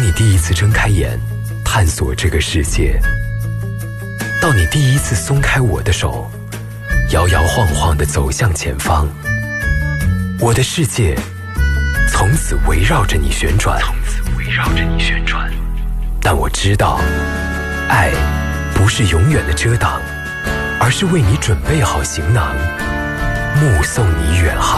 你第一次睁开眼，探索这个世界，到你第一次松开我的手，摇摇晃晃地走向前方，我的世界从此围绕着你旋转。但我知道，爱不是永远的遮挡，而是为你准备好行囊，目送你远航。